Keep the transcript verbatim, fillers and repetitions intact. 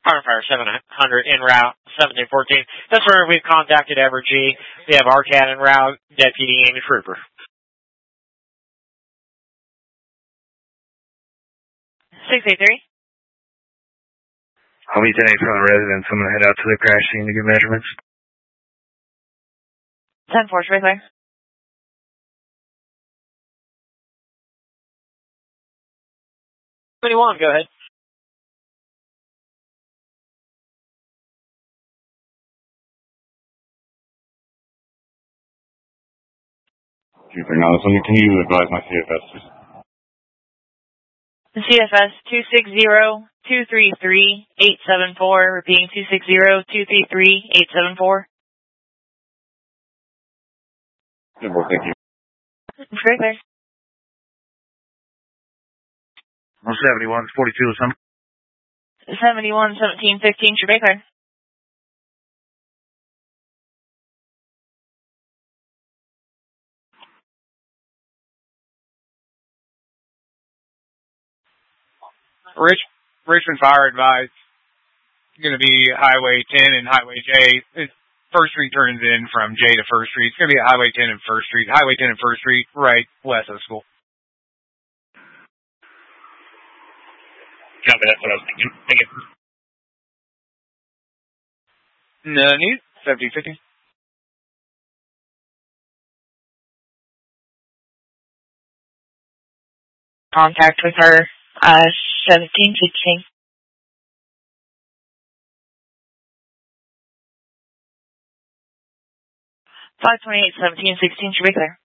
Fire seven hundred en route, seventeen fourteen. That's where we've contacted Evergy. We have R C A D en route, Deputy Amy Trooper. six eight three. I'll be ten eight from the residence. I'm going to head out to the crash scene to get measurements. ten four, right there. twenty-one, go ahead. Now, can you advise my C F S, please? The C F S two six zero two three three eight seven four. Repeating two six zero two three three eight seven four. Good work, thank you. Right there. one seventy-one, forty-two or something. seventy-one seventeen fifteen, Trebek. Rich, Richmond Fire advised it's going to be Highway ten and Highway J. It's First Street turns in from J to First Street. It's going to be at Highway ten and First Street. Highway ten and First Street, right west of the school. Copy, that's what I was thinking. Thank you. No need. seventeen fifty. Contact with her, uh, seventeen fifteen. five twenty-eight seventeen sixteen, Trebek there.